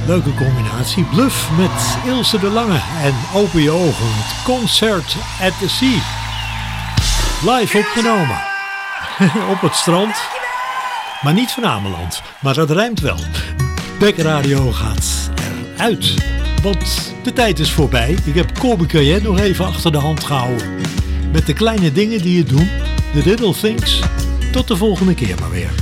Leuke combinatie. Bluff met Ilse de Lange en Open je ogen. Het Concert at the Sea. Live opgenomen. Op het strand. Maar niet van Ameland. Maar dat rijmt wel. Beck Radio gaat eruit. Want de tijd is voorbij. Ik heb Colby Cayenne nog even achter de hand gehouden. Met de kleine dingen die het doen. The little things. Tot de volgende keer maar weer.